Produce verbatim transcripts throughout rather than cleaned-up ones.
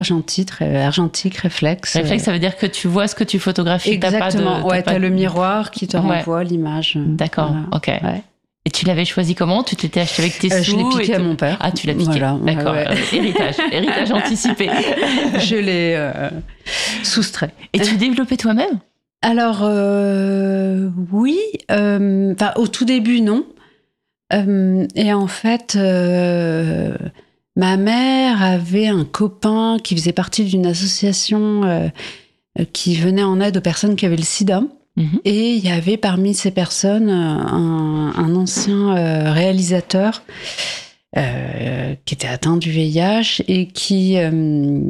Argentique, argentique, réflexe. Réflexe, ça veut dire que tu vois ce que tu photographies. Exactement, t'as pas de, ouais, t'as t'as pas le de... miroir qui te ouais. renvoie l'image. D'accord, voilà. ok. Ouais. Et tu l'avais choisi comment? Tu t'étais acheté avec tes euh, sous? Je l'ai piqué et à tu... mon père. Ah, tu l'as piqué. Voilà, d'accord. Ouais, ouais. Euh, héritage, héritage anticipé. Je l'ai euh, soustrait. Et tu développais toi-même? Alors, euh, oui. Euh, au tout début, non. Euh, et en fait, euh, ma mère avait un copain qui faisait partie d'une association euh, qui venait en aide aux personnes qui avaient le sida. Mmh. Et il y avait parmi ces personnes un, un ancien euh, réalisateur euh, qui était atteint du V I H et qui, euh,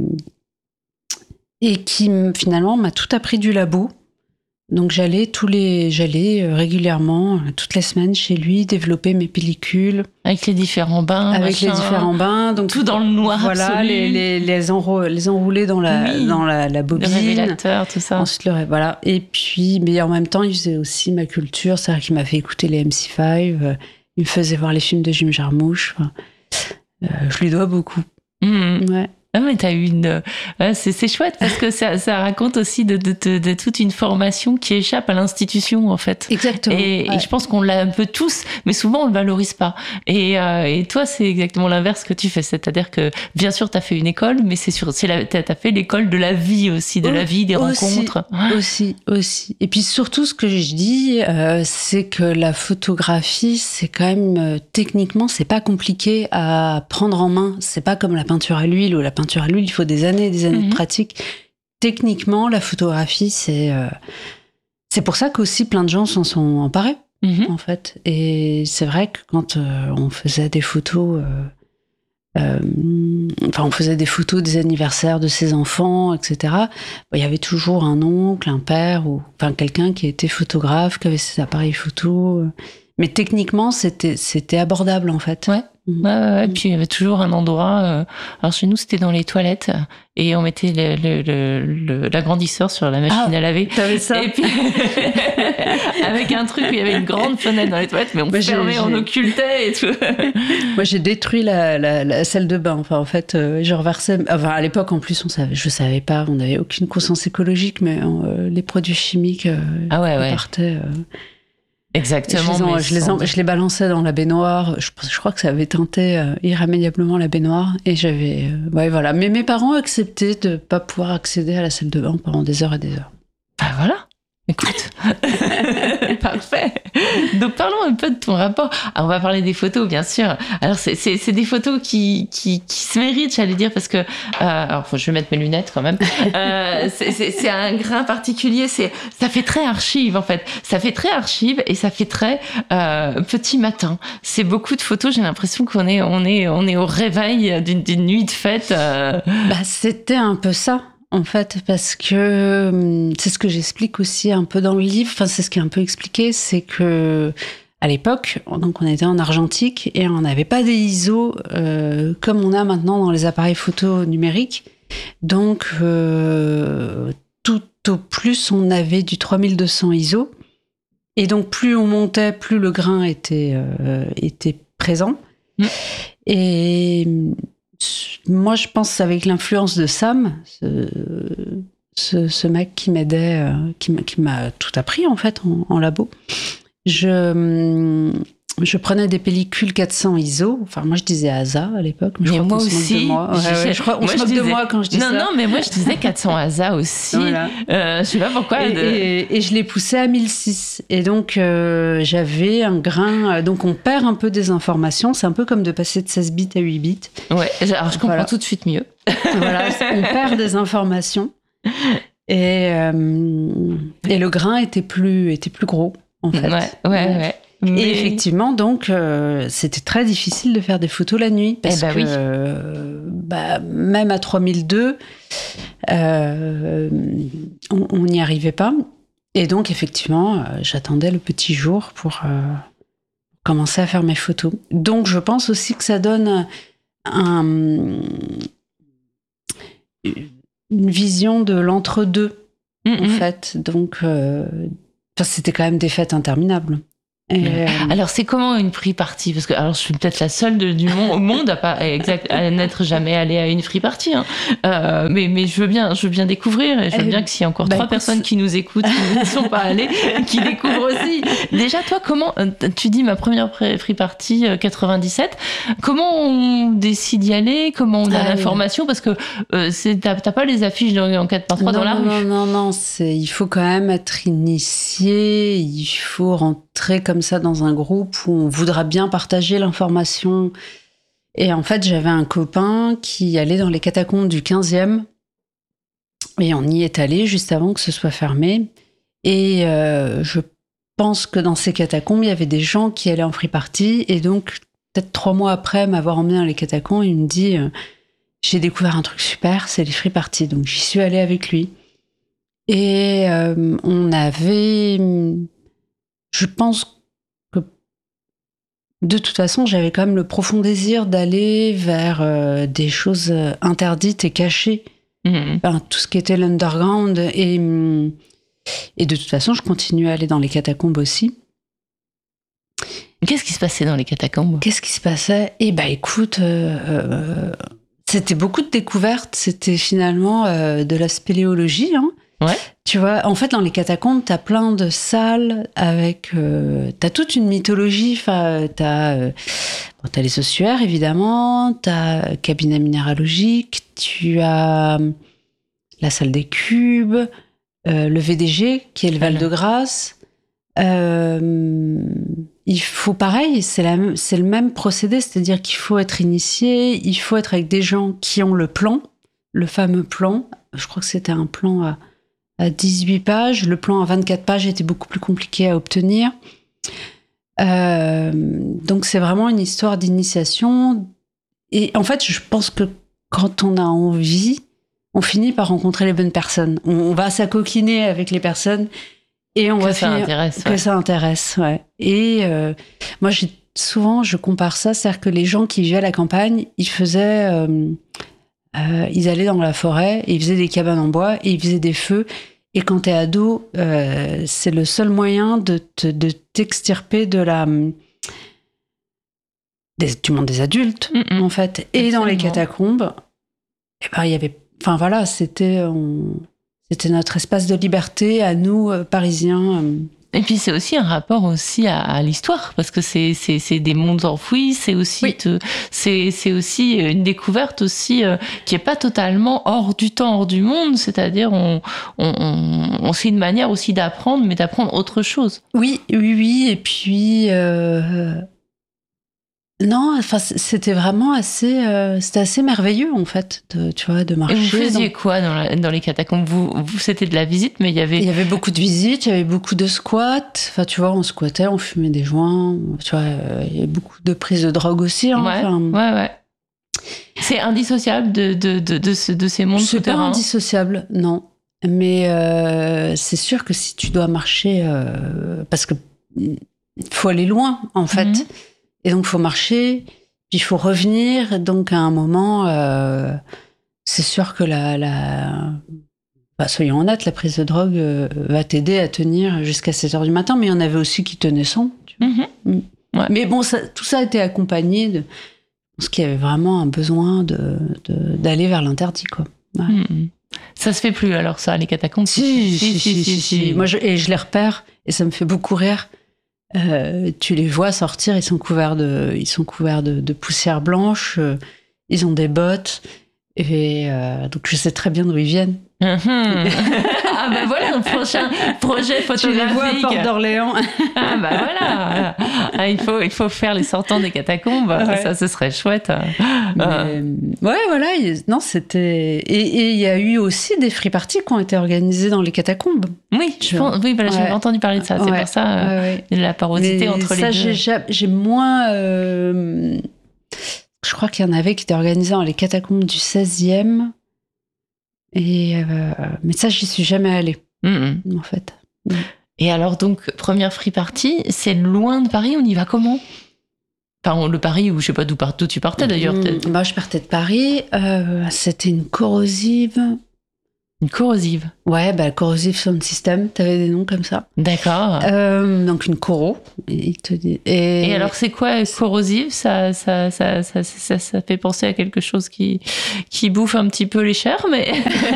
et qui finalement m'a tout appris du labo. Donc j'allais tous les, j'allais régulièrement, toutes les semaines chez lui, développer mes pellicules. Avec les différents bains. Avec machin. les différents bains. Donc tout dans le noir voilà, absolu. les, les, les, enrou- les enrouler dans la, oui. dans la, la bobine. Le révélateur, tout ça. Ensuite, le, voilà. Et puis, mais en même temps, il faisait aussi ma culture. C'est-à-dire qu'il m'a fait écouter les M C cinq. Euh, il me faisait voir les films de Jim Jarmusch. Enfin, euh, je lui dois beaucoup. Mmh. Ouais. Ah, mais t'as eu une. Ouais, c'est, c'est chouette parce que ça, ça raconte aussi de, de, de, de toute une formation qui échappe à l'institution, en fait. Exactement. Et, ouais. et je pense qu'on l'a un peu tous, mais souvent on le valorise pas. Et, euh, et toi, c'est exactement l'inverse que tu fais. C'est-à-dire que, bien sûr, t'as fait une école, mais c'est sûr, c'est la, t'as, t'as fait l'école de la vie aussi, de oh, la vie, des aussi, rencontres. Aussi, aussi. Et puis surtout, ce que je dis, euh, c'est que la photographie, c'est quand même, euh, techniquement, c'est pas compliqué à prendre en main. C'est pas comme la peinture à l'huile ou la peinture à l'huile, il faut des années et des années mmh. de pratique. Techniquement, la photographie, c'est euh, c'est pour ça qu'aussi plein de gens s'en sont emparés, mmh. en fait. Et c'est vrai que quand euh, on faisait des photos, euh, euh, enfin, on faisait des photos des anniversaires de ses enfants, et cetera. Il y avait toujours un oncle, un père, ou enfin quelqu'un qui était photographe, qui avait ses appareils photo. Mais techniquement, c'était c'était abordable, en fait. Ouais. Mmh. Ouais, ouais, ouais. Puis il y avait toujours un endroit. Euh, alors chez nous, c'était dans les toilettes et on mettait le, le, le, le, l'agrandisseur sur la machine ah, à laver. T'avais ça. Et puis avec un truc où il y avait une grande fenêtre dans les toilettes, mais on Moi, fermait, j'ai, on j'ai... occultait et tout. Moi, j'ai détruit la, la, la salle de bain. Enfin, en fait, euh, je reversais. Enfin, à l'époque, en plus, on savait, je savais pas, on n'avait aucune conscience écologique, mais euh, les produits chimiques euh, ah ouais, ouais. partaient. Euh, Exactement. Je les, en, je, les en, je les balançais dans la baignoire. Je, je crois que ça avait teinté euh, irrémédiablement la baignoire. Et j'avais. Euh, ouais, voilà. Mais mes parents acceptaient de ne pas pouvoir accéder à la salle de bain pendant des heures et des heures. Bah voilà. Écoute. Parfait. Donc parlons un peu de ton rapport. Alors, on va parler des photos, bien sûr. Alors c'est, c'est, c'est des photos qui, qui, qui se méritent, j'allais dire, parce que euh, alors faut, je vais mettre mes lunettes quand même. Euh, c'est, c'est, c'est un grain particulier. C'est, ça fait très archive en fait. Ça fait très archive et ça fait très euh, petit matin. C'est beaucoup de photos. J'ai l'impression qu'on est, on est, on est au réveil d'une, d'une nuit de fête. Euh... Bah c'était un peu ça. En fait, parce que c'est ce que j'explique aussi un peu dans le livre, enfin, c'est ce qui est un peu expliqué, c'est que à l'époque, donc on était en argentique et on n'avait pas des I S O euh, comme on a maintenant dans les appareils photo numériques. Donc, euh, tout au plus, on avait du trois mille deux cents I S O. Et donc, plus on montait, plus le grain était, euh, était présent. Mmh. Et... moi, je pense avec l'influence de Sam, ce, ce, ce mec qui m'aidait, euh, qui, m'a, qui m'a tout appris en fait en, en labo. Je, je prenais des pellicules quatre cents I S O. Enfin, moi, je disais A S A à l'époque. Mais, mais moi aussi. Moi. Ouais, je, ouais, je crois, on moi, se moque disais, de moi quand je dis non, ça. Non, non, mais moi, je disais quatre cents A S A aussi. Voilà. Euh, je sais pas pourquoi. Et, de... et, et je l'ai poussé à mille six. Et donc, euh, j'avais un grain. Donc, on perd un peu des informations. C'est un peu comme de passer de seize bits à huit bits. Ouais, alors je comprends voilà. tout de suite mieux. Voilà, on perd des informations. Et, euh, et le grain était plus, était plus gros, en fait. Ouais, ouais, ouais. ouais. Mais... Et effectivement, donc, euh, c'était très difficile de faire des photos la nuit. Parce eh bah que, oui. euh, bah, même à trois mille deux, euh, on n'y arrivait pas. Et donc, effectivement, euh, j'attendais le petit jour pour euh, commencer à faire mes photos. Donc, je pense aussi que ça donne un, une vision de l'entre-deux, mm-hmm. en fait. Donc, euh, c'était quand même des fêtes interminables. Et, alors, c'est comment une free party? Parce que alors, je suis peut-être la seule de, du monde, au monde à, pas, exact, à n'être jamais allée à une free party. Hein. Euh, mais, mais je veux bien, je veux bien découvrir. Et je veux bien que s'il y a encore bah, trois écoute, personnes qui nous écoutent, qui ne sont pas allées, qui découvrent aussi. Déjà, toi, comment tu dis ma première free party quatre-vingt-dix-sept? Comment on décide d'y aller? Comment on a ah, l'information? Parce que euh, c'est, t'as, t'as pas les affiches en quatre par trois non, dans la non, rue. Non, non, non. C'est, il faut quand même être initié. Il faut rentrer comme ça dans un groupe où on voudra bien partager l'information. Et en fait, j'avais un copain qui allait dans les catacombes du quinzième et on y est allé juste avant que ce soit fermé. Et euh, je pense que dans ces catacombes, il y avait des gens qui allaient en free party. Et donc, peut-être trois mois après m'avoir emmené dans les catacombes, il me dit euh, « J'ai découvert un truc super, c'est les free parties. » Donc, j'y suis allée avec lui. Et euh, on avait... Je pense que de toute façon, j'avais quand même le profond désir d'aller vers euh, des choses interdites et cachées. Mmh. Enfin, tout ce qui était l'underground. Et, et de toute façon, je continue à aller dans les catacombes aussi. Qu'est-ce qui se passait dans les catacombes? Qu'est-ce qui se passait? Eh ben, écoute, euh, euh, c'était beaucoup de découvertes. C'était finalement euh, de la spéléologie, hein. Ouais. Tu vois, en fait, dans les catacombes, t'as plein de salles avec... Euh, t'as toute une mythologie. Enfin, t'as, euh, bon, t'as les ossuaires, évidemment. T'as cabinet minéralogique. Tu as la salle des cubes. Euh, le V D G, qui est le Val de Grâce. Euh, il faut, pareil, c'est, la, c'est le même procédé. C'est-à-dire qu'il faut être initié. Il faut être avec des gens qui ont le plan. Le fameux plan. Je crois que c'était un plan à... à dix-huit pages. Le plan à vingt-quatre pages était beaucoup plus compliqué à obtenir. Euh, donc, c'est vraiment une histoire d'initiation. Et en fait, je pense que quand on a envie, on finit par rencontrer les bonnes personnes. On, on va s'acoquiner avec les personnes et on que va ça finir... Intéresse, que ouais. ça intéresse, ouais. Et euh, moi, j'ai, souvent, je compare ça, c'est-à-dire que les gens qui vivaient à la campagne, ils faisaient... Euh, euh, ils allaient dans la forêt, et ils faisaient des cabanes en bois, et ils faisaient des feux. Et quand t'es ado, euh, c'est le seul moyen de, te, de t'extirper de la... Des, du monde des adultes, mm-hmm. en fait. Et Absolument. Dans les catacombes, eh ben, il y avait... Enfin, voilà, c'était, on, c'était notre espace de liberté à nous, euh, Parisiens. Euh. Et puis, c'est aussi un rapport aussi à, à l'histoire, parce que c'est, c'est, c'est des mondes enfouis, c'est aussi, oui. te, c'est, c'est aussi une découverte aussi euh, qui est pas totalement hors du temps, hors du monde, c'est-à-dire on, on, on, on c'est une manière aussi d'apprendre, mais d'apprendre autre chose. Oui, oui, oui, et puis... Euh... Non, enfin, c'était vraiment assez, euh, c'était assez merveilleux en fait, de, tu vois, de marcher. Et vous faisiez dans... quoi dans, la, dans les catacombes? Vous, vous, c'était de la visite, mais il y avait. Il y avait beaucoup de visites, il y avait beaucoup de squats. Enfin, tu vois, on squattait, on fumait des joints. Tu vois, euh, il y avait beaucoup de prises de drogue aussi. Hein, ouais, enfin... ouais, ouais. C'est indissociable de de de de, ce, de ces mondes souterrains. C'est pas indissociable, non. Mais euh, c'est sûr que si tu dois marcher, euh, parce que il faut aller loin en fait. Mm-hmm. Et donc, il faut marcher, puis il faut revenir. Donc, à un moment, euh, c'est sûr que la, la... Bah, soyons honnêtes, la prise de drogue euh, va t'aider à tenir jusqu'à sept heures du matin. Mais il y en avait aussi qui tenaient sans. Tu vois. Mm-hmm. Mm. Ouais. Mais bon, ça, tout ça a été accompagné de... Parce qu'il y avait vraiment un besoin de, de, d'aller vers l'interdit, quoi. Ouais. Mm-hmm. Ça se fait plus, alors, ça, les catacombes? Si, si, si. si, si, si, si. Moi, je, et je les repère, et ça me fait beaucoup rire. Euh, tu les vois sortir, ils sont couverts de, ils sont couverts de, de poussière blanche, euh, ils ont des bottes, et euh, donc je sais très bien d'où ils viennent. Mmh. Ah ben voilà un prochain projet photographique. Tu les vois à Porte d'Orléans. Ah ben voilà. Ah, il faut il faut faire les sortants des catacombes. Ouais. Ça ce serait chouette. Mais, euh. Ouais voilà. Non c'était et il y a eu aussi des free parties qui ont été organisées dans les catacombes. Oui je pense oui voilà, ouais. J'avais entendu parler de ça. C'est ouais. pour ça ouais, ouais. la porosité entre ça, les deux. J'ai, j'ai moins. Euh, je crois qu'il y en avait qui étaient organisées dans les catacombes du seizième. Et euh, mais ça, j'y suis jamais allée, mmh. en fait. Mmh. Et alors, donc, première free party, c'est loin de Paris, on y va comment? Enfin, le Paris, ou je sais pas d'où, d'où tu partais d'ailleurs. Mmh. Bah, je partais de Paris, euh, c'était une corrosive. Une corrosive. Ouais, bah, Corrosive Sound System, t'avais des noms comme ça. D'accord. Euh, donc une coro. Il te dit... et... et alors, c'est quoi corrosive, ça ça, ça, ça, ça, ça fait penser à quelque chose qui, qui bouffe un petit peu les chairs, mais...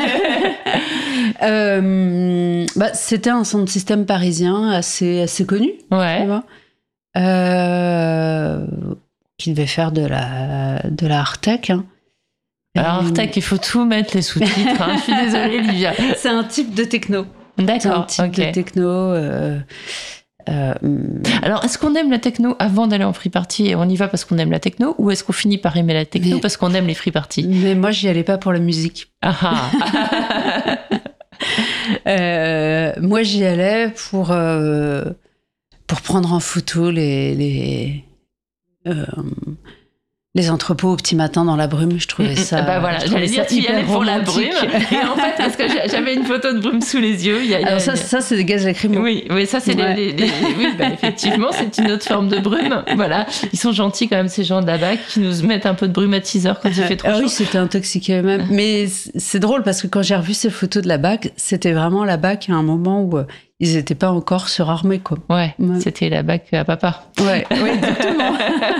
euh, bah, c'était un sound system parisien assez, assez connu. Ouais. Tu vois, euh, qui devait faire de la, de la hard-tech. Hein. Alors, hard-tech, il faut tout mettre les sous-titres. Hein. Je suis désolée, Livia. C'est un type de techno. D'accord, c'est un type okay. de techno. Euh, euh, Alors, est-ce qu'on aime la techno avant d'aller en free party et on y va parce qu'on aime la techno, ou est-ce qu'on finit par aimer la techno mais, parce qu'on aime les free parties? Mais moi, j'y allais pas pour la musique. Ah euh, moi, j'y allais pour, euh, pour prendre en photo les... les euh, les entrepôts au petit matin dans la brume, je trouvais ça. Bah voilà, j'allais dire, tu y allais pour la brume. Et en fait, parce que j'avais une photo de brume sous les yeux. Il y a, il y a, Alors, ça, il y a... ça c'est des gaz lacrymaux. Oui, oui, ça, c'est ouais. les, les, les. Oui, bah, effectivement, c'est une autre forme de brume. Voilà. Ils sont gentils quand même, ces gens de la B A C, qui nous mettent un peu de brumatiseur quand il fait trop ah chaud. Oui, c'était intoxiqué eux-mêmes. Mais c'est drôle parce que quand j'ai revu ces photos de la B A C, c'était vraiment la B A C à un moment où ils n'étaient pas encore surarmés, quoi. Ouais, ouais. C'était la B A C à papa. Ouais, ouais, exactement.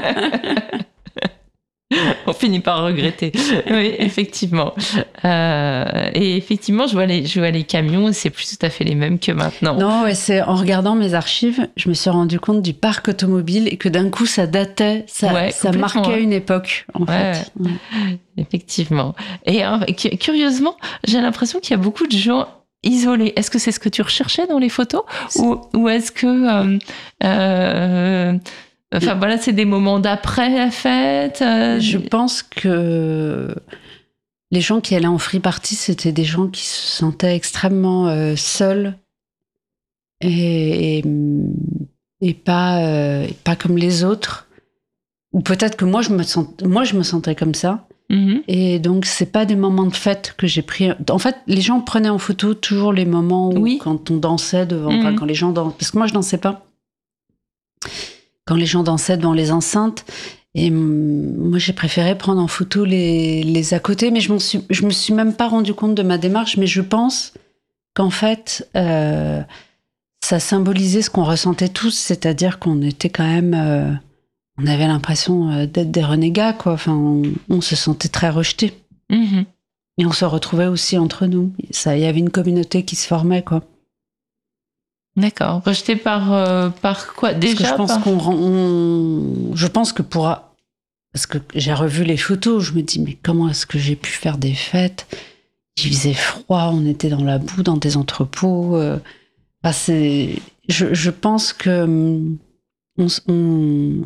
On finit par regretter. Oui, effectivement. Euh, et effectivement, je vois les, je vois les camions, c'est plus tout à fait les mêmes que maintenant. Non, ouais, c'est en regardant mes archives, je me suis rendu compte du parc automobile et que d'un coup, ça datait, ça, ouais, ça marquait une époque, en ouais, fait. Ouais. Effectivement. Et euh, curieusement, j'ai l'impression qu'il y a beaucoup de gens isolés. Est-ce que c'est ce que tu recherchais dans les photos, ou, ou est-ce que euh, euh, Enfin, voilà, c'est des moments d'après la fête. Euh... Je pense que les gens qui allaient en free party, c'était des gens qui se sentaient extrêmement euh, seuls et, et, et pas, euh, pas comme les autres. Ou peut-être que moi je, me sent, moi, je me sentais comme ça. Mm-hmm. Et donc, c'est pas des moments de fête que j'ai pris. En fait, les gens prenaient en photo toujours les moments où, oui. quand on dansait devant, mm-hmm. enfin, quand les gens dansent. Parce que moi, je dansais pas. Quand les gens dansaient devant les enceintes. Et moi, j'ai préféré prendre en photo les, les à côté, mais je ne suis, je me suis même pas rendu compte de ma démarche. Mais je pense qu'en fait, euh, ça symbolisait ce qu'on ressentait tous, c'est-à-dire qu'on était quand même... Euh, on avait l'impression d'être des renégats, quoi. Enfin, on, on se sentait très rejetés. Mmh. Et on se retrouvait aussi entre nous. Ça, il y avait une communauté qui se formait, quoi. D'accord. Rejeté par, euh, par quoi déjà? Parce que je pense par... qu'on, on, je pense que pour, parce que j'ai revu les photos, je me dis mais comment est-ce que j'ai pu faire des fêtes? Il faisait froid, on était dans la boue, dans des entrepôts. Euh, bah c'est, je, je pense que on, on,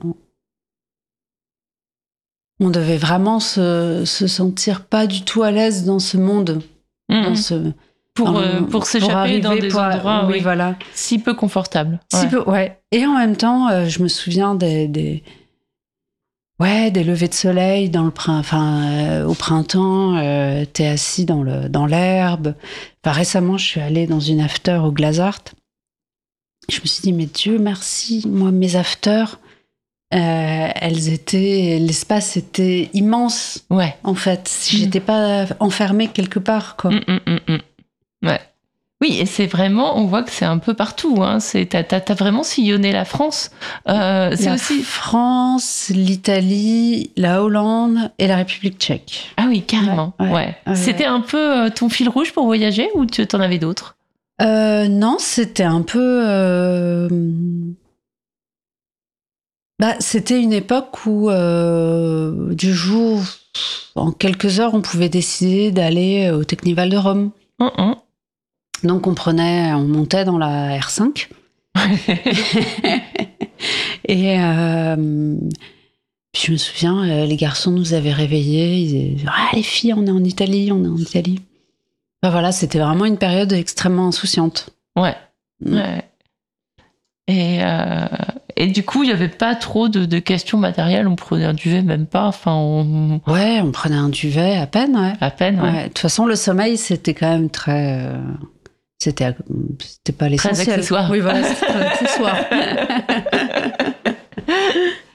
on devait vraiment se, se sentir pas du tout à l'aise dans ce monde, mmh. dans ce Pour, euh, pour s'échapper dans des pour, endroits oui, oui, voilà. si peu confortables. Si ouais. peu, ouais. Et en même temps, euh, je me souviens des, des, ouais, des levées de soleil dans le prin- enfin, euh, au printemps, euh, t'es assis dans, le, dans l'herbe. Enfin, récemment, je suis allée dans une after au Glazart. Je me suis dit, mais Dieu merci, moi, mes afters, euh, elles étaient, l'espace était immense, ouais. en fait. Si mmh. j'étais pas enfermée quelque part, quoi. Mmh, mmh, mmh. Ouais. Oui, et c'est vraiment, on voit que c'est un peu partout. Hein. C'est, t'as, t'as, t'as vraiment sillonné la France. Euh, c'est la aussi France, l'Italie, la Hollande et la République tchèque. Ah oui, carrément. Ouais. ouais. ouais. C'était un peu ton fil rouge pour voyager ou tu t'en avais d'autres? euh, Non, c'était un peu. Euh... Bah, c'était une époque où, euh, du jour, en quelques heures, on pouvait décider d'aller au Technival de Rome. Uh-uh. Donc on prenait, on montait dans la R cinq. Et euh, je me souviens, les garçons nous avaient réveillés. Ils disaient, ah les filles, on est en Italie, on est en Italie. Enfin, voilà, c'était vraiment une période extrêmement insouciante. Ouais. Mmh. ouais. Et, euh, et du coup, il n'y avait pas trop de, de questions matérielles. On prenait un duvet, même pas. Enfin, on... Ouais, on prenait un duvet à peine. Ouais. À peine, ouais. ouais. De toute façon, le sommeil, c'était quand même très. Euh, c'était, c'était pas l'essentiel. Très accessoire. Oui, voilà, c'était très accessoire.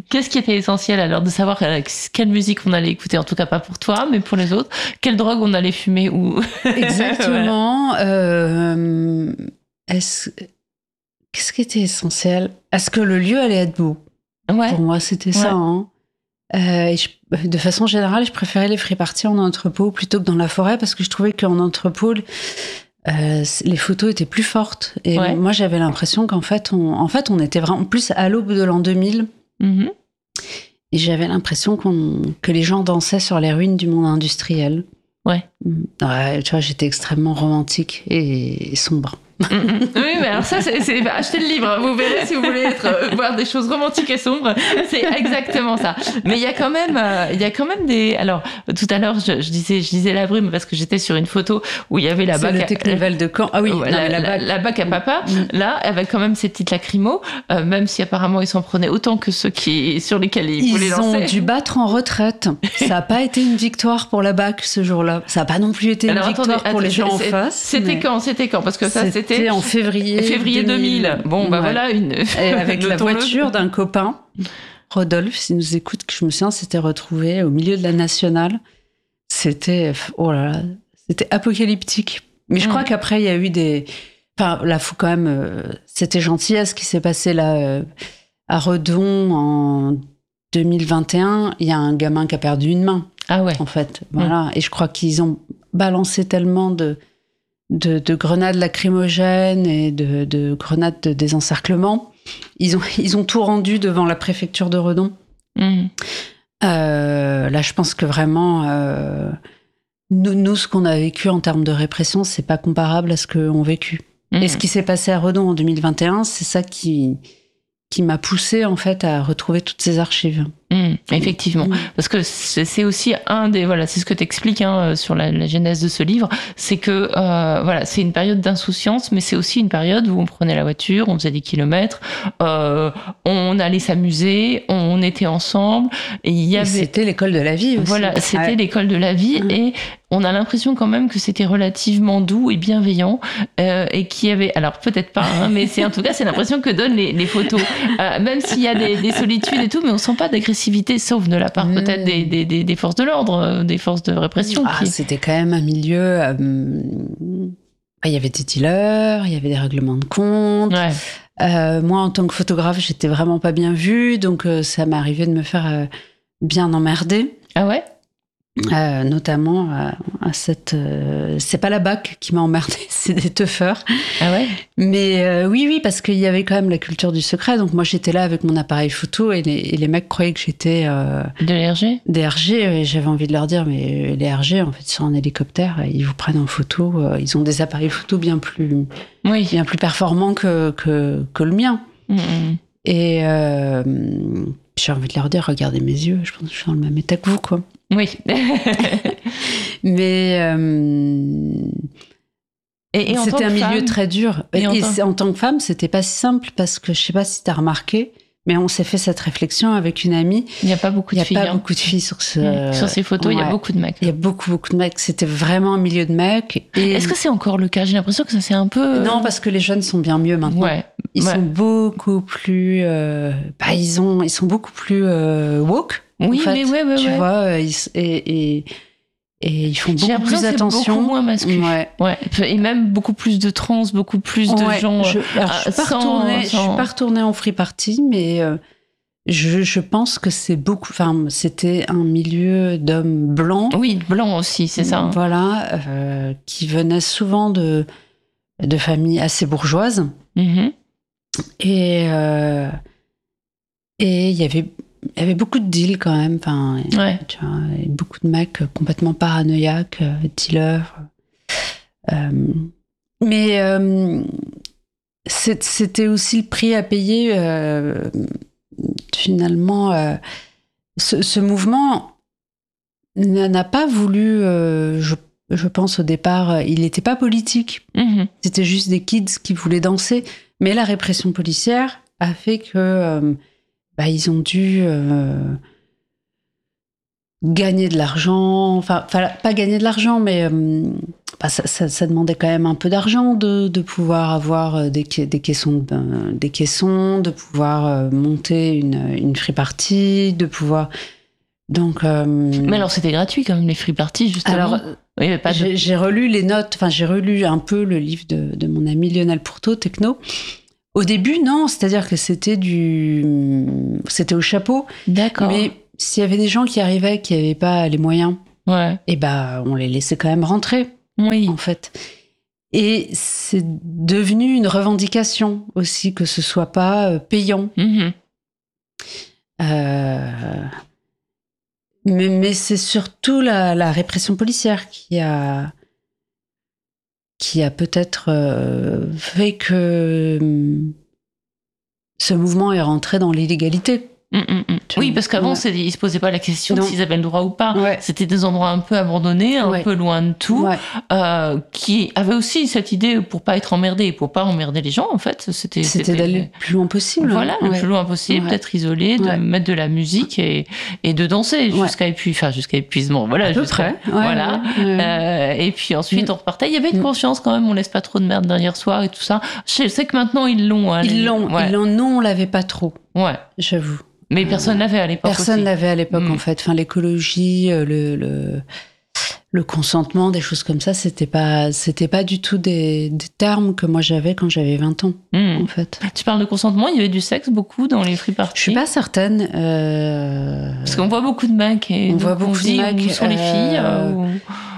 Qu'est-ce qui était essentiel alors de savoir quelle musique on allait écouter, en tout cas pas pour toi, mais pour les autres, quelle drogue on allait fumer ou Exactement. Voilà. Euh, est-ce... Qu'est-ce qui était essentiel? Est-ce que le lieu allait être beau? Ouais. Pour moi, c'était ouais. ça. Hein. Euh, et je, de façon générale, je préférais les free parties en entrepôt plutôt que dans la forêt parce que je trouvais qu'en entrepôt, euh, les photos étaient plus fortes. Et ouais. moi, j'avais l'impression qu'en fait, on, en fait, on était vraiment plus à l'aube de l'an deux mille. Mm-hmm. Et j'avais l'impression qu'on, que les gens dansaient sur les ruines du monde industriel. Ouais. ouais tu vois, j'étais extrêmement romantique et, et sombre. Oui, mais alors ça, c'est, c'est achetez le livre. Vous verrez si vous voulez être, euh, voir des choses romantiques et sombres. C'est exactement ça. Mais il y a quand même, euh, il y a quand même des. Alors, tout à l'heure, je, je disais, je disais la brume parce que j'étais sur une photo où il y avait la bac. C'est le Technival de Caen. Ah oui, euh, la, la, la, la bac à papa. Mm. Là, avec quand même ces petites lacrymos, euh, même si apparemment ils s'en prenaient autant que ceux qui sur lesquels ils, ils voulaient lancer. Ils ont dû battre en retraite. Ça n'a pas été une victoire pour la bac ce jour-là. Ça n'a pas non plus été une alors, victoire attendez, pour attendez, les gens en face. C'était mais... quand C'était quand Parce que ça, c'était. C'était en février. Février deux mille. deux mille. Bon, ouais. bah voilà une. Et avec la voiture d'un copain, Rodolphe, s'il nous écoute, que je me souviens, s'était retrouvé au milieu de la nationale. C'était, oh là là, c'était apocalyptique. Mais je mmh. crois qu'après il y a eu des, enfin là, faut quand même, euh, c'était gentil à ce qui s'est passé là euh, à Redon en deux mille vingt et un. Il y a un gamin qui a perdu une main. Ah ouais. En fait, voilà. Mmh. Et je crois qu'ils ont balancé tellement de De, de grenades lacrymogènes et de, de grenades de désencerclement. Ils ont, ils ont tout rendu devant la préfecture de Redon. Mmh. Euh, là, je pense que vraiment, euh, nous, nous, ce qu'on a vécu en termes de répression, c'est pas comparable à ce qu'on a vécu. Mmh. Et ce qui s'est passé à Redon en deux mille vingt et un, c'est ça qui, qui m'a poussée en fait à retrouver toutes ces archives. Mmh, effectivement, mmh. parce que c'est, c'est aussi un des voilà, c'est ce que t'expliques hein, sur la, la genèse de ce livre, c'est que euh, voilà, c'est une période d'insouciance, mais c'est aussi une période où on prenait la voiture, on faisait des kilomètres, euh, on allait s'amuser, on était ensemble, et il y avait. Et c'était l'école de la vie aussi. Voilà, c'était ouais. l'école de la vie, mmh. et on a l'impression quand même que c'était relativement doux et bienveillant, euh, et qu'il y avait, alors peut-être pas, hein, mais c'est en tout cas c'est l'impression que donnent les, les photos, euh, même s'il y a des, des solitudes et tout, mais on sent pas d'agressivité. Sauf de la part mmh. peut-être des, des, des, des forces de l'ordre, des forces de répression. Ah, qui... C'était quand même un milieu... Euh, il y avait des dealers, il y avait des règlements de compte. Ouais. Euh, moi, en tant que photographe, j'étais vraiment pas bien vue, donc euh, ça m'est arrivé de me faire euh, bien emmerder. Ah ouais Euh, notamment à, à cette euh, c'est pas la bac qui m'a emmerdée, c'est des teufeurs. Ah ouais. Mais euh, oui oui parce qu'il y avait quand même la culture du secret, donc moi j'étais là avec mon appareil photo et les, et les mecs croyaient que j'étais euh, de l'R G des R G et j'avais envie de leur dire mais les R G en fait ils sont en hélicoptère, ils vous prennent en photo, euh, ils ont des appareils photo bien plus oui. bien plus performants que que, que le mien. Mmh. Et euh, j'ai envie de leur dire regardez mes yeux, je pense que je suis dans le même état que vous quoi. Oui. Mais euh, et, et c'était un milieu femme, très dur. Et, et en, tant... en tant que femme, c'était pas si simple parce que je sais pas si t'as remarqué, mais on s'est fait cette réflexion avec une amie. Il n'y a pas beaucoup de filles. Il n'y a pas hein. beaucoup de filles sur ce. Mmh. Sur ces photos, ouais. Il y a beaucoup de mecs. Il y a beaucoup, beaucoup de mecs. C'était vraiment un milieu de mecs. Et... Est-ce que c'est encore le cas ? J'ai l'impression que ça c'est un peu. Non, parce que les jeunes sont bien mieux maintenant. Ouais. Ils ouais. sont beaucoup plus. Euh... Bah, ils ont, ils sont beaucoup plus euh, woke. Oui, en fait, mais ouais, ouais, tu ouais. vois, ils, et, et, et ils font beaucoup plus attention. C'est beaucoup moins masculin. Ouais. ouais. Et même beaucoup plus de trans, beaucoup plus de ouais, gens. Je, alors, je, suis sans, retournée, sans... je suis pas retournée en free party, mais euh, je, je pense que c'est beaucoup. Enfin, c'était un milieu d'hommes blancs. Oui, blancs aussi, c'est ça. Voilà, euh, qui venaient souvent de de familles assez bourgeoises. Mm-hmm. Et euh, et il y avait Il y avait beaucoup de deals quand même, enfin, ouais. tu vois, beaucoup de mecs complètement paranoïaques, euh, dealers. Euh, mais euh, c'est, c'était aussi le prix à payer. Euh, finalement, euh, ce, ce mouvement n'a pas voulu, euh, je, je pense au départ, il n'était pas politique. Mm-hmm. C'était juste des kids qui voulaient danser. Mais la répression policière a fait que... Euh, Bah, ils ont dû euh, gagner de l'argent, enfin, pas gagner de l'argent, mais euh, bah, ça, ça, ça demandait quand même un peu d'argent de, de pouvoir avoir des, des, caissons, de, des caissons, de pouvoir monter une, une free party, de pouvoir... Donc, euh... Mais alors c'était gratuit quand même les free parties justement. Alors oui, pas de... j'ai, j'ai relu les notes, enfin j'ai relu un peu le livre de, de mon ami Lionel Pourteau, Techno. Au début non, c'est-à-dire que c'était du, c'était au chapeau. D'accord. Mais s'il y avait des gens qui arrivaient qui n'avaient pas les moyens, ouais. Et ben on les laissait quand même rentrer. Oui. En fait. Et c'est devenu une revendication aussi que ce soit pas payant. Mmh. Euh... Mais, mais c'est surtout la, la répression policière qui a, qui a peut-être euh, fait que euh, ce mouvement est rentré dans l'illégalité. Mmh, mmh. Oui, parce qu'avant, ouais. ils ne se posaient pas la question non. s'ils avaient le droit ou pas. Ouais. C'était des endroits un peu abandonnés, un ouais. peu loin de tout, ouais. euh, qui avaient aussi cette idée pour pas être emmerdés, pour pas emmerder les gens, en fait. C'était, c'était, c'était... d'aller le plus loin possible. Voilà, ouais. le plus loin possible, ouais. d'être isolé, de ouais. mettre de la musique et, et de danser ouais. jusqu'à, épuis... enfin, jusqu'à épuisement. Voilà, à peu jusqu'à... près. Voilà. Ouais, ouais. Euh, et puis ensuite, mmh. on repartait. Il y avait une conscience quand même, on laisse pas trop de merde derrière soi et tout ça. Je sais que maintenant, ils l'ont. Hein, ils les... l'ont. Ouais. Ils l'ont. Non, on l'avait pas trop. Ouais. J'avoue. Mais personne l'avait à l'époque. Personne aussi. l'avait à l'époque, mmh. en fait. Enfin, l'écologie, le, le, le consentement, des choses comme ça, c'était pas, c'était pas du tout des, des termes que moi j'avais quand j'avais vingt ans, mmh. en fait. Tu parles de consentement, il y avait du sexe beaucoup dans les free parties. Je suis pas certaine. Euh... Parce qu'on voit beaucoup de mecs. Et on voit beaucoup on dit, de mecs. Où sont euh... les filles euh, ou...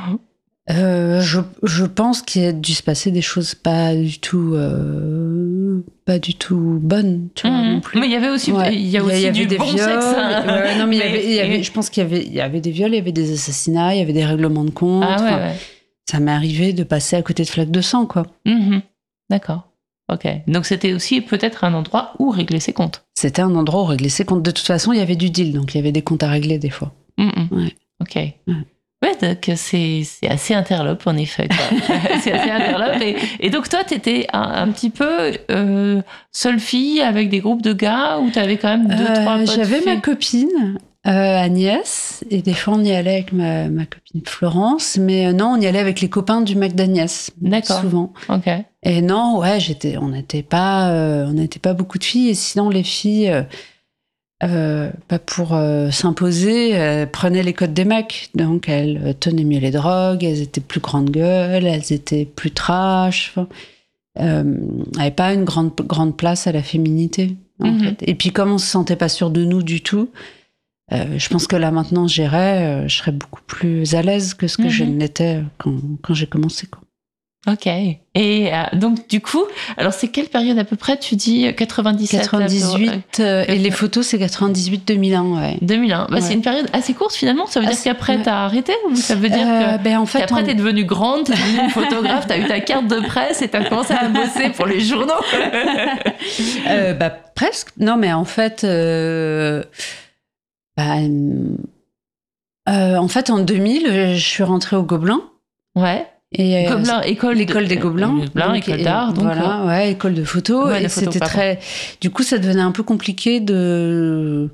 Euh, je, je pense qu'il a dû se passer des choses pas du tout, euh, pas du tout bonnes, tu vois, mmh. non plus. Mais il y avait aussi, ouais. il y a aussi il y avait du des bon viols, sexe. Hein. Ouais, non, mais, mais il y avait, il y avait, et... je pense qu'il y avait, il y avait des viols, il y avait des assassinats, il y avait des règlements de compte. Ah ouais, ouais. Ça m'est arrivé de passer à côté de flaques de sang, quoi. Mmh. D'accord. Ok. Donc c'était aussi peut-être un endroit où régler ses comptes. C'était un endroit où régler ses comptes. De toute façon, il y avait du deal, donc il y avait des comptes à régler des fois. Mmh. Ouais. Ok. Ouais. Ouais, donc c'est, c'est assez interlope, en effet. Quoi. c'est assez interlope. Et, et donc, toi, t'étais un, un petit peu euh, seule fille avec des groupes de gars ou t'avais quand même deux, euh, trois potes J'avais filles. ma copine, euh, Agnès, et des fois, on y allait avec ma, ma copine Florence, mais euh, non, on y allait avec les copains du mec d'Agnès. D'accord. Souvent. Ok. Et non, ouais, j'étais, on n'était pas, euh, on n'était pas beaucoup de filles, et sinon, les filles... Euh, Euh, pas pour euh, s'imposer, elles prenaient les codes des mecs. Donc elles euh, tenaient mieux les drogues, elles étaient plus grandes gueules, elles étaient plus trash. Enfin, euh, n'avaient pas une grande, grande place à la féminité. En mm-hmm. fait. Et puis comme on se sentait pas sûr de nous du tout, euh, je pense que là maintenant j'irais, euh, je serais beaucoup plus à l'aise que ce que mm-hmm. je ne l'étais quand, quand j'ai commencé, quoi. Ok. Et euh, donc, du coup, alors c'est quelle période à peu près? Tu dis quatre-vingt-dix-sept quatre-vingt-dix-huit, euh, et les photos, c'est quatre-vingt-dix-huit deux mille un, ouais. deux mille un. Bah, ouais. C'est une période assez courte finalement. Ça veut dire ah, qu'après, ouais. t'as arrêté ou ça veut dire euh, que, ben, en fait, qu'après, on... t'es devenue grande, t'es devenue une photographe, t'as eu ta carte de presse et t'as commencé à bosser pour les journaux? euh, bah, presque. Non, mais en fait, euh... bah, euh, en fait, en deux mille, je suis rentrée au Gobelin. Ouais. Et Gobelin, école l'école de, des Gobelins, Gobelin, donc, école d'art, donc voilà, ouais, école de photo, ouais, et de c'était photo, très. Du coup, ça devenait un peu compliqué de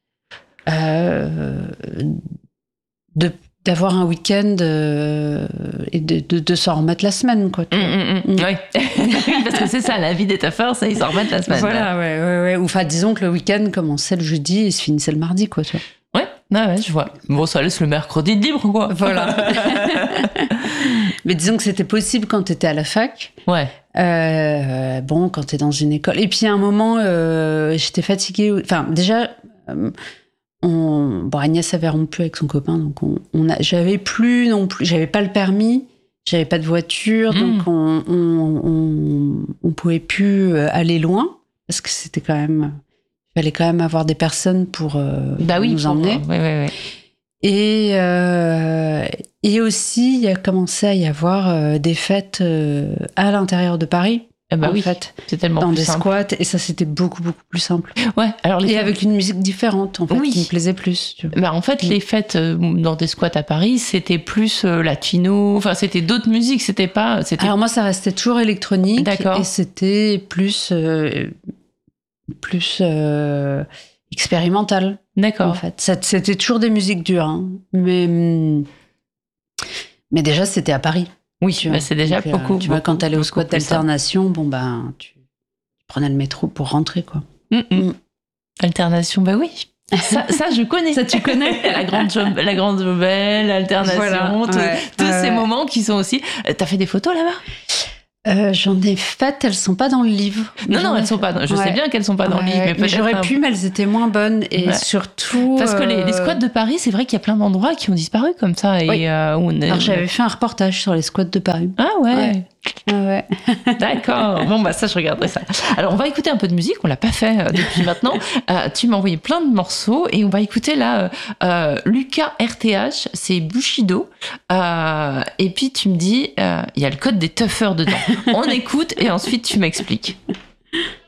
euh, de d'avoir un week-end euh, et de, de, de s'en remettre la semaine, quoi. Mmh, mmh, mmh. Ouais. Parce que c'est ça, la vie des taffeurs, ça, ils s'en remettent la semaine. Voilà, ouais, ouais, ouais. Ou enfin, disons que le week-end commençait le jeudi et se finissait le mardi, quoi, tu vois. Ouais, ah ouais, je vois. Bon, ça laisse le mercredi de libre, quoi. Voilà. Mais disons que c'était possible quand t'étais à la fac. Ouais. Euh, bon, quand t'es dans une école. Et puis à un moment, euh, j'étais fatiguée. Enfin, déjà, euh, on... bon, Agnès avait rompu avec son copain, donc on, on a... j'avais plus non plus, j'avais pas le permis, j'avais pas de voiture, mmh. donc on, on, on, on pouvait plus aller loin parce que c'était quand même. Il fallait quand même avoir des personnes pour euh, bah oui, nous pour, emmener. Oui, oui, oui. Et, euh, et aussi, il y a commencé à y avoir euh, des fêtes euh, à l'intérieur de Paris. Eh bah en oui, fait, c'est tellement dans plus des simple. squats, et ça, c'était beaucoup, beaucoup plus simple. Ouais, alors les et fêtes... avec une musique différente, en fait, oui. qui me plaisait plus. Tu vois. Bah, en fait, mmh. les fêtes euh, dans des squats à Paris, c'était plus euh, latino, enfin, c'était d'autres musiques, c'était pas... C'était... Alors moi, ça restait toujours électronique. D'accord. Et c'était plus... Euh, plus... Euh, expérimental. D'accord. En fait, c'était toujours des musiques dures, hein. mais mais déjà c'était à Paris. Oui, Tu bah, vois. c'est déjà Donc, beaucoup. euh, tu vois, quand t'allais au beaucoup squat plus simple. d'alternation, bon ben, tu prenais le métro pour rentrer, quoi. Mm, mm. Mm. Alternation, bah oui. Ça, ça, je connais. Ça, tu connais la grande job, la grande Jobelle, l'alternation, Voilà, tous- ouais, tous ouais, ces ouais. moments qui sont aussi. Euh, T'as fait des photos là-bas? Euh, J'en ai faites, elles sont pas dans le livre. Non, J'en non, ai elles sont fait- pas. Dans, je sais Ouais. bien qu'elles sont pas dans le livre, Ouais, mais mais peut-être j'aurais un- pu, mais elles étaient moins bonnes. Et Ouais. surtout. Parce que les, les euh, squats de Paris, c'est vrai qu'il y a plein d'endroits qui ont disparu comme ça. Et Oui. euh, où on est- Alors, j'avais fait un reportage sur les squats de Paris. Ah ouais. Ouais. Ah ouais. D'accord. Bon, bah ça, je regarderai ça. Alors, on va écouter un peu de musique. On l'a pas fait euh, depuis maintenant. Euh, tu m'as envoyé plein de morceaux et on va écouter là euh, euh, Lucas R T H, c'est Bushido. Euh, et puis, tu me dis, euh, il y a le code des tuffers dedans. On écoute et ensuite, tu m'expliques.